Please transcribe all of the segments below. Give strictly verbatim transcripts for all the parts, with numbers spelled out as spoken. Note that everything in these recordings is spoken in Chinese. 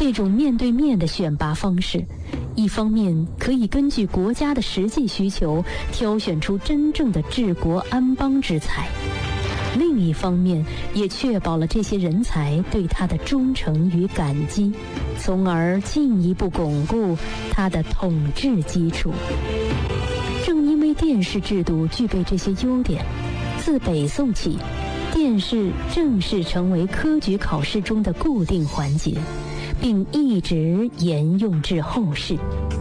这种面对面的选拔方式，一方面可以根据国家的实际需求挑选出真正的治国安邦之才，另一方面也确保了这些人才对他的忠诚与感激，从而进一步巩固他的统治基础。正因为殿试制度具备这些优点，自北宋起，殿试正式成为科举考试中的固定环节，并一直沿用至后世。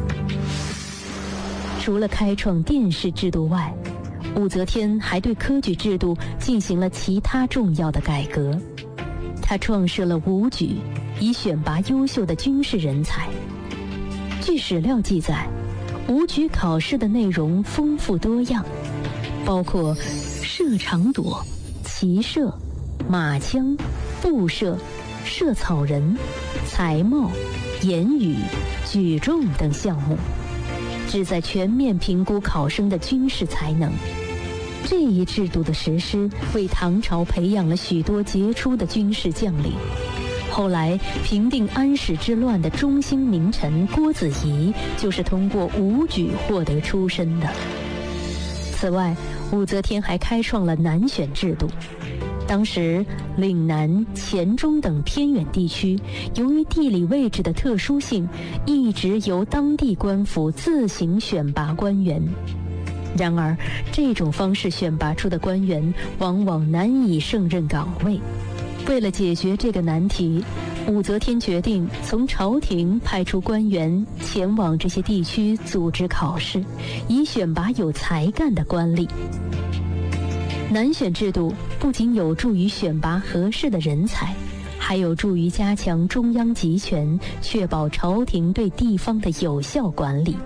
除了开创殿试制度外，武则天还对科举制度进行了其他重要的改革。她创设了武举，以选拔优秀的军事人才。据史料记载，武举考试的内容丰富多样，包括射长垛、骑射、马枪、步射、射草人、才貌、言语、举重等项目，旨在全面评估考生的军事才能。这一制度的实施，为唐朝培养了许多杰出的军事将领。后来平定安史之乱的中兴名臣郭子仪，就是通过武举获得出身的。此外，武则天还开创了南选制度。当时岭南、黔中等偏远地区，由于地理位置的特殊性，一直由当地官府自行选拔官员。然而，这种方式选拔出的官员往往难以胜任岗位。为了解决这个难题，武则天决定从朝廷派出官员前往这些地区组织考试，以选拔有才干的官吏。南选制度不仅有助于选拔合适的人才，还有助于加强中央集权，确保朝廷对地方的有效管理。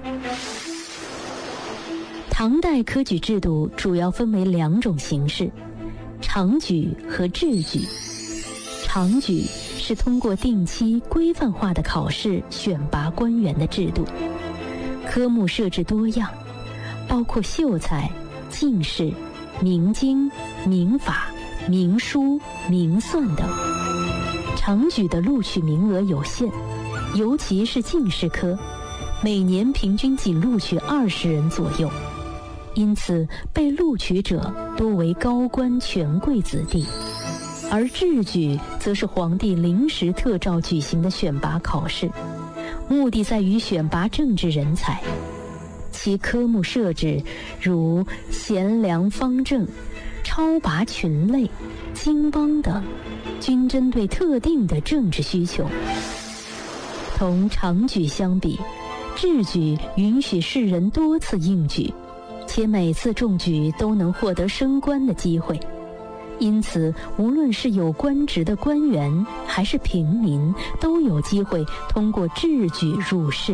唐代科举制度主要分为两种形式：常举和制举。常举是通过定期规范化的考试选拔官员的制度，科目设置多样，包括秀才、进士、明经、明法、明书、明算等。常举的录取名额有限，尤其是进士科，每年平均仅录取二十人左右，因此被录取者多为高官权贵子弟。而制举则是皇帝临时特召举行的选拔考试，目的在于选拔政治人才。其科目设置如贤良方正、超拔群类、经邦等，均针对特定的政治需求。同常举相比，制举允许士人多次应举，且每次中举都能获得升官的机会。因此，无论是有官职的官员还是平民，都有机会通过制举入仕。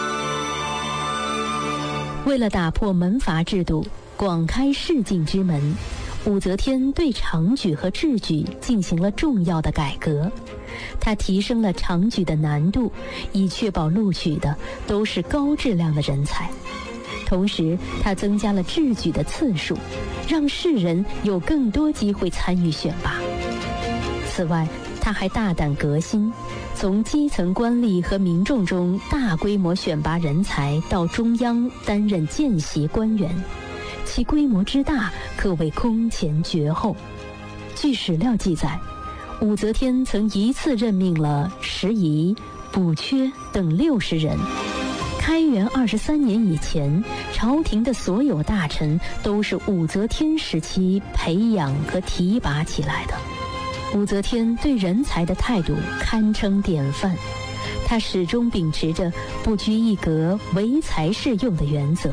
为了打破门阀制度，广开仕进之门，武则天对常举和制举进行了重要的改革。她提升了常举的难度，以确保录取的都是高质量的人才。同时，他增加了制举的次数，让士人有更多机会参与选拔。此外，他还大胆革新，从基层官吏和民众中大规模选拔人才到中央担任见习官员，其规模之大可谓空前绝后。据史料记载，武则天曾一次任命了拾遗、补缺等六十人。开元二十三年以前，朝廷的所有大臣都是武则天时期培养和提拔起来的。武则天对人才的态度堪称典范，她始终秉持着不拘一格、唯才是用的原则。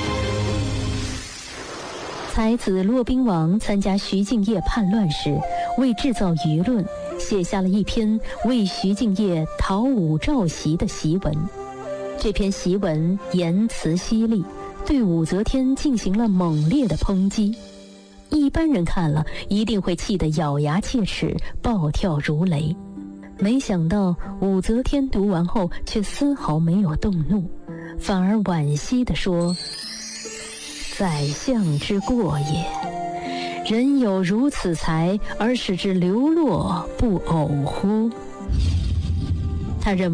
才子骆宾王参加徐敬业叛乱时，为制造舆论，写下了一篇为徐敬业讨武召檄的檄文。这篇檄文言辞犀利，对武则天进行了猛烈的抨击。一般人看了一定会气得咬牙切齿，暴跳如雷。没想到武则天读完后却丝毫没有动怒，反而惋惜地说：“宰相之过也，人有如此才，而使之流落，不偶乎？”他认为